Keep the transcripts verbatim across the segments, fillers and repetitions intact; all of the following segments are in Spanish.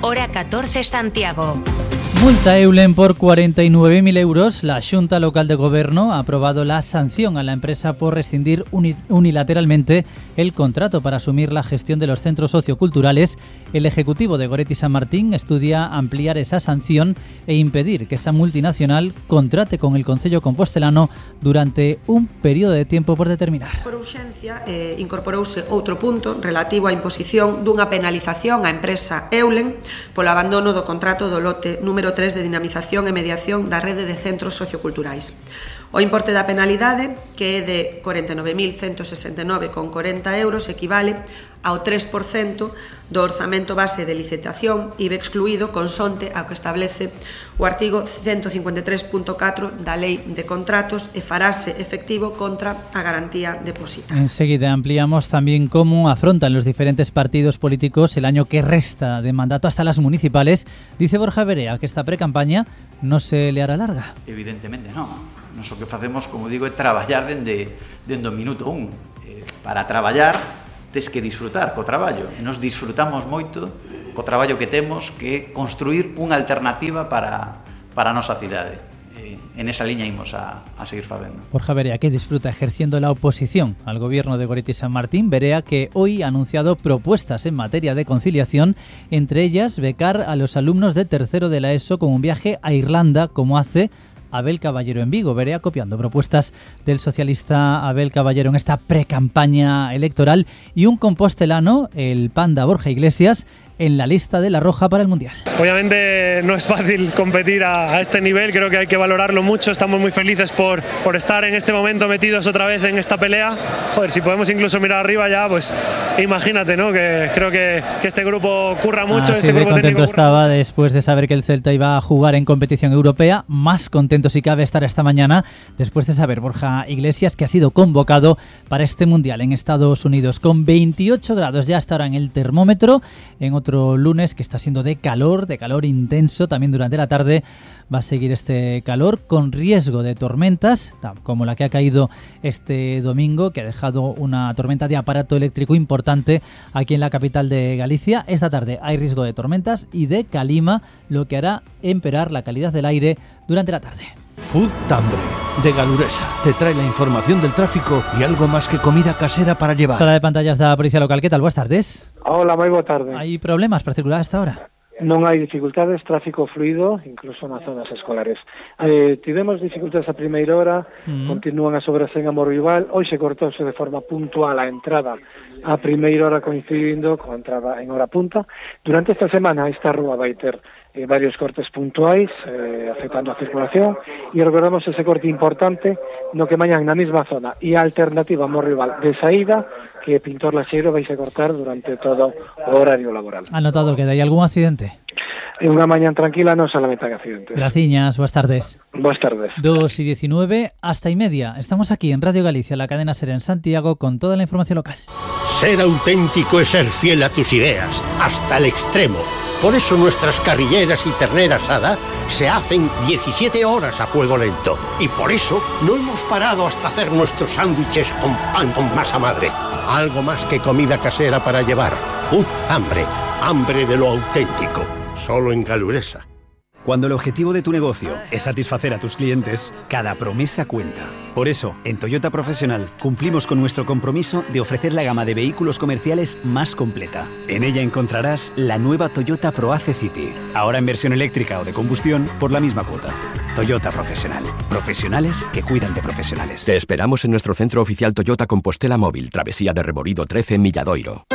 hora catorce Santiago. Multa Eulen por cuarenta y nueve mil euros. La Xunta Local de Goberno ha aprobado la sanción a la empresa por rescindir uni- unilateralmente el contrato para asumir la gestión de los centros socioculturales. El Ejecutivo de Goretti San Martín estudia ampliar esa sanción e impedir que esa multinacional contrate con el Concello Compostelano durante un período de tiempo por determinar. Por urxencia, eh, incorporouse outro punto relativo á imposición dunha penalización á empresa Eulen polo abandono do contrato do lote número tres de dinamización e mediación da rede de centros socioculturais. O importe da penalidade, que é de cuarenta e nove mil ciento sesenta e nove con corenta euros, equivale ao tres por cento do orzamento base de licitación I B E excluído consonte ao que establece o artigo ciento cincuenta e tres punto catro da Lei de Contratos e farase efectivo contra a garantía depositada. Enseguida ampliamos también cómo afrontan los diferentes partidos políticos el año que resta de mandato hasta las municipales. Dice Borja Verea que esta precampaña no se le hará larga. Evidentemente non. Nos o que facemos, como digo, é traballar dende, dende o minuto un. Eh, para traballar tes que disfrutar co traballo, e nos disfrutamos moito co traballo que temos, que é construir unha alternativa para, para a nosa cidade. Eh, en esa liña imos a, a seguir facendo. Borja Verea, que disfruta ejerciendo la oposición al gobierno de Goretti San Martín. Verea, que hoy ha anunciado propuestas en materia de conciliación, entre ellas becar a los alumnos de tercero de la ESO con un viaje a Irlanda, como hace Abel Caballero en Vigo. Verea copiando propuestas del socialista Abel Caballero en esta precampaña electoral, y un compostelano, el panda Borja Iglesias, en la lista de la Roja para el Mundial. Obviamente no es fácil competir a, a este nivel, creo que hay que valorarlo mucho, estamos muy felices por, por estar en este momento metidos otra vez en esta pelea. Joder, si podemos incluso mirar arriba ya, pues imagínate, ¿no? Que creo que, que este grupo curra mucho. Así este de grupo contento estaba mucho. Después de saber que el Celta iba a jugar en competición europea. Más contento si cabe estar esta mañana después de saber, Borja Iglesias, que ha sido convocado para este Mundial en Estados Unidos, con veintiocho grados ya hasta ahora en el termómetro, en otro lunes que está siendo de calor, de calor intenso. También durante la tarde va a seguir este calor, con riesgo de tormentas, como la que ha caído este domingo, que ha dejado una tormenta de aparato eléctrico importante aquí en la capital de Galicia. Esta tarde hay riesgo de tormentas y de calima, lo que hará empeorar la calidad del aire durante la tarde. Food Tambre, de Galuresa, te trae la información del tráfico y algo más que comida casera para llevar. Sala de pantallas da Policía Local, ¿qué tal? Buenas tardes. Hola, moi boa tarde. ¿Hay problemas para circular hasta ahora? Non hai dificultades, tráfico fluido, incluso nas zonas escolares. Eh, tivemos dificultades a primeira hora, mm. continúan as obras en Amorrival, hoxe cortouse de forma puntual a entrada a primeira hora coincidindo con a entrada en hora punta. Durante esta semana esta rúa vai ter eh, varios cortes puntuais eh, afectando a circulación, e recordamos ese corte importante no que mañan na mesma zona e a alternativa Amorrival de saída, que Pintor Laxeiro vais a cortar durante todo o horario laboral. ¿Ha notado que hay algún accidente? En unha mañan tranquila non solamente hai accidentes. Graciñas, buenas tardes. Buenas tardes. dos y diecinueve, hasta y media. Estamos aquí en Radio Galicia, la cadena SER en Santiago, con toda la información local. Ser auténtico es ser fiel a tus ideas, hasta el extremo. Por eso nuestras carrilleras y ternera asada se hacen diecisiete horas a fuego lento. Y por eso no hemos parado hasta hacer nuestros sándwiches con pan con masa madre. Algo más que comida casera para llevar. Food Hambre, hambre de lo auténtico. Solo en Galuresa. Cuando el objetivo de tu negocio es satisfacer a tus clientes, cada promesa cuenta. Por eso, en Toyota Profesional cumplimos con nuestro compromiso de ofrecer la gama de vehículos comerciales más completa. En ella encontrarás la nueva Toyota ProAce City, ahora en versión eléctrica o de combustión por la misma cuota. Toyota Profesional. Profesionales que cuidan de profesionales. Te esperamos en nuestro centro oficial Toyota Compostela Móvil, Travesía de Reborido trece, Milladoiro.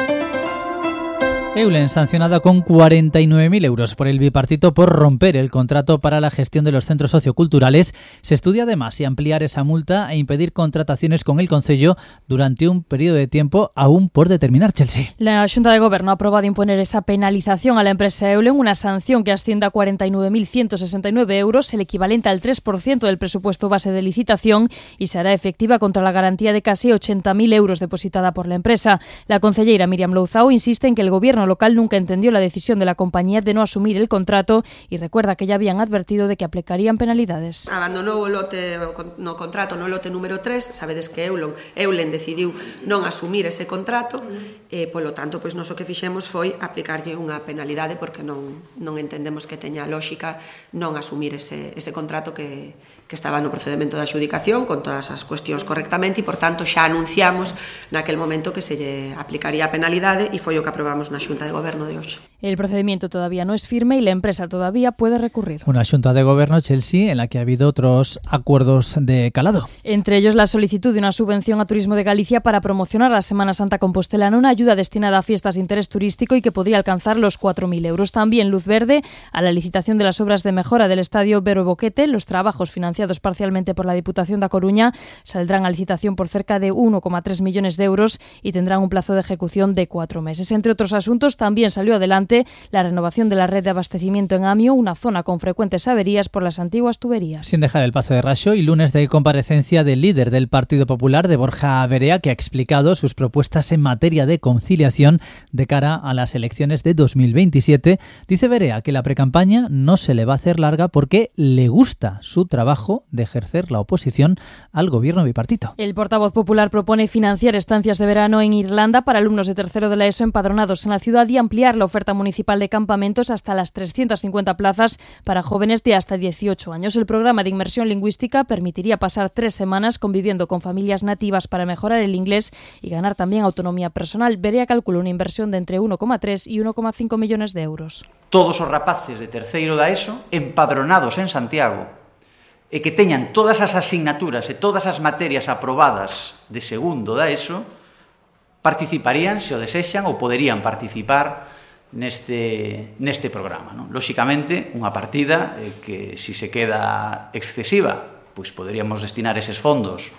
Eulen, sancionada con cuarenta y nueve mil euros por el bipartito por romper el contrato para la gestión de los centros socioculturales. Se estudia además si ampliar esa multa e impedir contrataciones con el Concello durante un periodo de tiempo aún por determinar, Chelsea. La Xunta de Goberno ha aprobado imponer esa penalización a la empresa Eulen, una sanción que asciende a cuarenta y nueve mil ciento sesenta y nueve euros, el equivalente al tres por ciento del presupuesto base de licitación, y se hará efectiva contra la garantía de casi ochenta mil euros depositada por la empresa. La concelleira Miriam Louzao insiste en que el Gobierno local nunca entendió la decisión de la compañía de no asumir el contrato y recuerda que ya habían advertido de que aplicarían penalidades. Abandonou o lote no contrato no lote número tres, sabedes que Eulen, Eulen decidiu non asumir ese contrato e, polo tanto, pois nos o que fixemos foi aplicarlle unha penalidade porque non, non entendemos que teña lógica non asumir ese, ese contrato que, que estaba no procedimento de adxudicación con todas as cuestións correctamente e, por tanto, xa anunciamos naquel momento que se lle aplicaría a penalidade e foi o que aprobamos na Xunta de Goberno de hoxe. El procedimiento todavía no es firme y la empresa todavía puede recurrir. Una Xunta de Goberno, Chelsea, en la que ha habido otros acuerdos de calado. Entre ellos la solicitud de una subvención a Turismo de Galicia para promocionar la Semana Santa compostelana, una ayuda destinada a fiestas de interés turístico y que podría alcanzar los cuatro mil euros. También luz verde a la licitación de las obras de mejora del Estadio Vero Boquete. Los trabajos financiados parcialmente por la Diputación da Coruña saldrán a licitación por cerca de uno coma tres millones de euros y tendrán un plazo de ejecución de cuatro meses. Entre otros asuntos, también salió adelante la renovación de la red de abastecimiento en Amio, una zona con frecuentes averías por las antiguas tuberías. Sin dejar el paso de Raxo, y lunes de comparecencia del líder del Partido Popular, de Borja Verea, que ha explicado sus propuestas en materia de conciliación de cara a las elecciones de dos mil veintisiete. Dice Verea que la precampaña no se le va a hacer larga porque le gusta su trabajo de ejercer la oposición al gobierno bipartito. El portavoz popular propone financiar estancias de verano en Irlanda para alumnos de tercero de la ESO empadronados en la ciudad y ampliar la oferta municipal de campamentos hasta las trescientas cincuenta plazas para jóvenes de hasta dieciocho años. El programa de inmersión lingüística permitiría pasar tres semanas conviviendo con familias nativas para mejorar el inglés y ganar también autonomía personal. Verea calcula una inversión de entre uno coma tres y uno coma cinco millones de euros. Todos os rapaces de terceiro da ESO empadronados en Santiago e que teñan todas as asignaturas e todas as materias aprobadas de segundo da ESO participarían, se o desexan, ou poderían participar neste, neste programa, non? Lóxicamente, unha partida eh, que, se se queda excesiva, pois poderíamos destinar eses fondos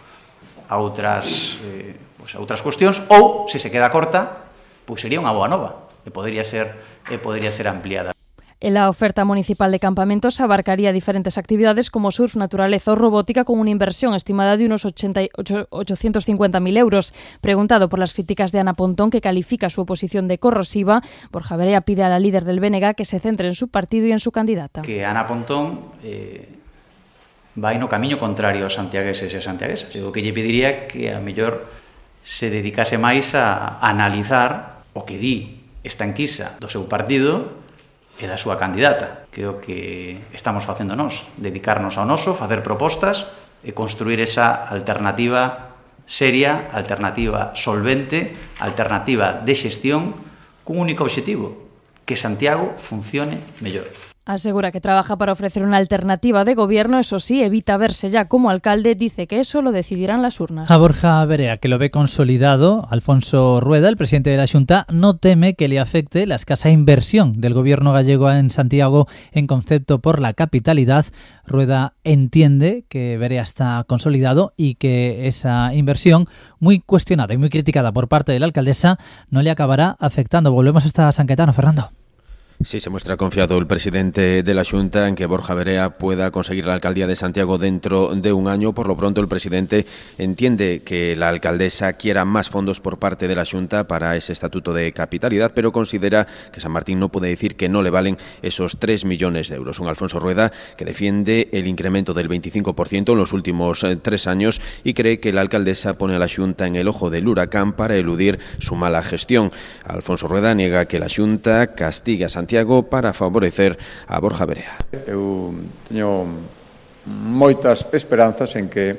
a outras, eh, pois a outras cuestións, ou, se se queda corta, pois sería unha boa nova, e podería ser, e podería ser ampliada. La oferta municipal de campamentos abarcaría diferentes actividades como surf, naturaleza o robótica con una inversión estimada de unos ochocientos cincuenta mil euros. Preguntado por las críticas de Ana Pontón, que califica su oposición de corrosiva, Borja Verea pide a la líder del B N G que se centre en su partido y en su candidata. Que Ana Pontón eh, vai no camiño contrario aos santiagueses e santiaguesas. O que lle pediría que a mellor se dedicase máis a analizar o que di esta enquisa do seu partido e da súa candidata, que é o que estamos facendo nós, dedicarnos ao noso, facer propostas e construir esa alternativa seria, alternativa solvente, alternativa de xestión, cun único obxectivo, que Santiago funcione mellor. Asegura que trabaja para ofrecer una alternativa de gobierno, eso sí, evita verse ya como alcalde, dice que eso lo decidirán las urnas. A Borja Verea, que lo ve consolidado, Alfonso Rueda, el presidente de la Xunta, no teme que le afecte la escasa inversión del gobierno gallego en Santiago en concepto por la capitalidad. Rueda entiende que Verea está consolidado y que esa inversión, muy cuestionada y muy criticada por parte de la alcaldesa, no le acabará afectando. Volvemos hasta San Caetano, Fernando. Sí, se muestra confiado el presidente de la Xunta en que Borja Verea pueda conseguir la alcaldía de Santiago dentro de un año. Por lo pronto, el presidente entiende que la alcaldesa quiera más fondos por parte de la Xunta para ese estatuto de capitalidad, pero considera que San Martín no puede decir que no le valen esos tres millones de euros. Un Alfonso Rueda que defiende el incremento del veinticinco por ciento en los últimos eh, tres años y cree que la alcaldesa pone a la Xunta en el ojo del huracán para eludir su mala gestión. Alfonso Rueda niega que la Xunta castigue a Santiago para favorecer a Borja Verea. Eu teño moitas esperanzas en que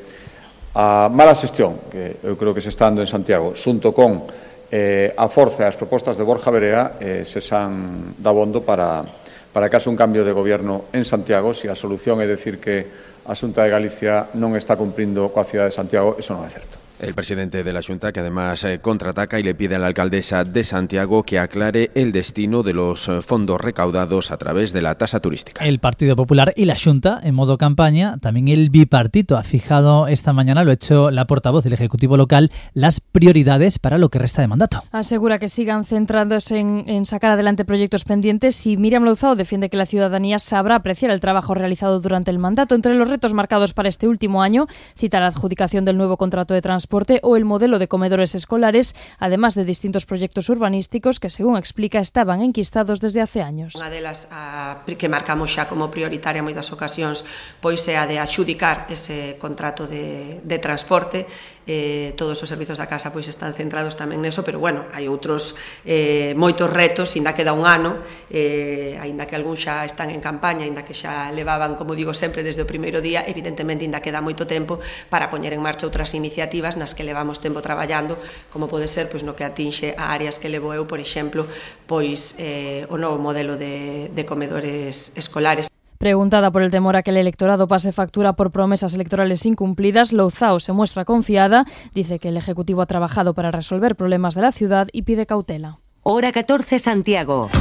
a mala xestión que eu creo que se está dando en Santiago, xunto con eh, a forza e as propostas de Borja Verea, eh, se san dabondo para, para que haxe un cambio de goberno en Santiago. Se a solución é decir que a Xunta de Galicia non está cumprindo coa cidade de Santiago, eso non é certo. El presidente de la Xunta, que además eh, contraataca y le pide a la alcaldesa de Santiago que aclare el destino de los eh, fondos recaudados a través de la tasa turística. El Partido Popular y la Xunta en modo campaña, también el bipartito ha fijado esta mañana, lo ha hecho la portavoz del Ejecutivo local, las prioridades para lo que resta de mandato. Asegura que sigan centrándose en, en sacar adelante proyectos pendientes y Míriam Louzao defiende que la ciudadanía sabrá apreciar el trabajo realizado durante el mandato. Entre los retos marcados para este último año, cita la adjudicación del nuevo contrato de transporte transporte o el modelo de comedores escolares, además de distintos proyectos urbanísticos que, según explica, estaban enquistados desde hace años. Unha delas a, que marcamos xa como prioritaria en moitas ocasións, pois é a de axudicar ese contrato de, de transporte. Eh, todos os servizos da casa pois están centrados tamén neso, pero bueno, hai outros eh, moitos retos, ainda queda un ano, eh, ainda que algún xa están en campaña, ainda que xa levaban, como digo sempre, desde o primeiro día, evidentemente ainda queda moito tempo para poñer en marcha outras iniciativas nas que levamos tempo traballando, como pode ser pois no que atinxe a áreas que levo eu, por exemplo, pois eh, o novo modelo de, de comedores escolares. Preguntada por el temor a que el electorado pase factura por promesas electorales incumplidas, Louzao se muestra confiada, dice que el Ejecutivo ha trabajado para resolver problemas de la ciudad y pide cautela. Hora catorce, Santiago.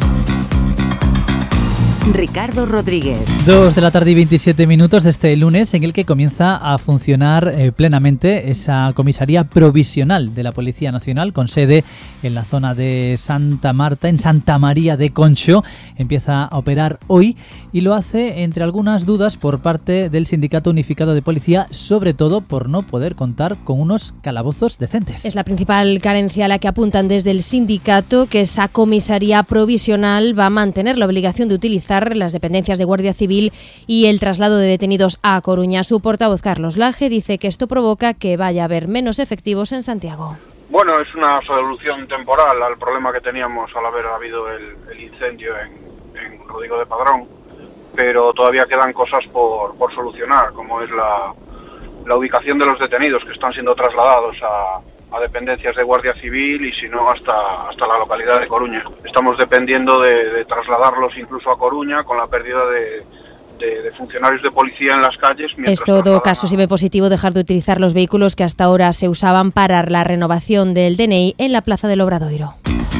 Ricardo Rodríguez. Dos de la tarde y veintisiete minutos de este lunes, en el que comienza a funcionar eh, plenamente esa comisaría provisional de la Policía Nacional, con sede en la zona de Santa Marta, en Santa María de Concho. Empieza a operar hoy y lo hace entre algunas dudas por parte del Sindicato Unificado de Policía, sobre todo por no poder contar con unos calabozos decentes. Es la principal carencia a la que apuntan desde el sindicato, que esa comisaría provisional va a mantener la obligación de utilizar las dependencias de Guardia Civil y el traslado de detenidos a Coruña. Su portavoz, Carlos Laje, dice que esto provoca que vaya a haber menos efectivos en Santiago. Bueno, es una solución temporal al problema que teníamos al haber habido el, el incendio en, en Rodrigo de Padrón, pero todavía quedan cosas por, por solucionar, como es la, la ubicación de los detenidos que están siendo trasladados a a dependencias de Guardia Civil y si no hasta, hasta la localidad de Coruña. Estamos dependiendo de, de trasladarlos incluso a Coruña con la pérdida de, de, de funcionarios de policía en las calles. En todo caso, si ve positivo dejar de utilizar los vehículos que hasta ahora se usaban para la renovación del D N I en la Plaza del Obradoiro.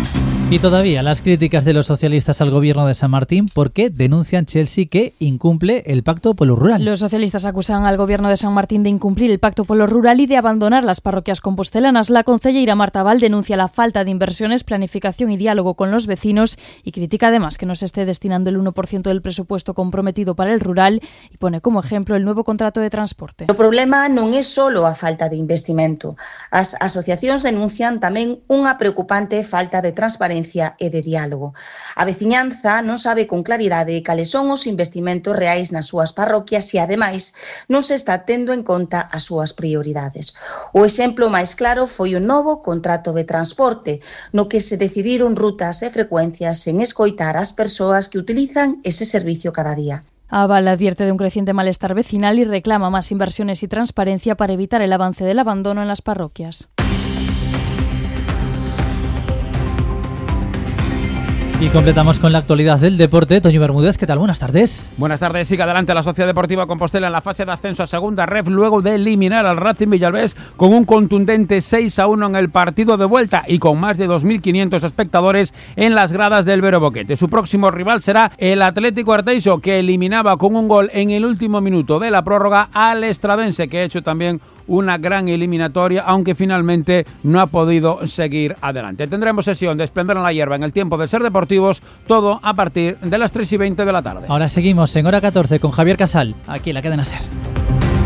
Y todavía las críticas de los socialistas al gobierno de San Martín porque denuncian Chelsea que incumple el Pacto Polo Rural. Los socialistas acusan al gobierno de San Martín de incumplir el Pacto Polo Rural y de abandonar las parroquias compostelanas. La concelleira Marta Val denuncia la falta de inversiones, planificación y diálogo con los vecinos y critica además que no se esté destinando el uno por ciento del presupuesto comprometido para el rural y pone como ejemplo el nuevo contrato de transporte. O problema non é solo a falta de investimento. As asociacións denuncian tamén unha preocupante falta de transparencia e de diálogo. A veciñanza non sabe con claridade cales son os investimentos reais nas súas parroquias e, ademais, non se está tendo en conta as súas prioridades. O exemplo máis claro foi o novo contrato de transporte, no que se decidiron rutas e frecuencias sen escoitar as persoas que utilizan ese servicio cada día. Aval advierte de un creciente malestar vecinal y reclama más inversiones y transparencia para evitar el avance del abandono en las parroquias. Y completamos con la actualidad del deporte. Toño Bermúdez, ¿qué tal? Buenas tardes. Buenas tardes. Sigue adelante la Sociedad Deportiva Compostela en la fase de ascenso a segunda ref luego de eliminar al Racing Villalbés con un contundente seis a uno en el partido de vuelta y con más de dos mil quinientos espectadores en las gradas del Vero Boquete. Su próximo rival será el Atlético Arteixo, que eliminaba con un gol en el último minuto de la prórroga al Estradense, que ha hecho también una gran eliminatoria, aunque finalmente no ha podido seguir adelante. Tendremos sesión de Esplendor en la Hierba en el tiempo de Ser Deportivos, todo a partir de las tres y veinte de la tarde. Ahora seguimos en Hora catorce con Javier Casal, aquí en la cadena Ser.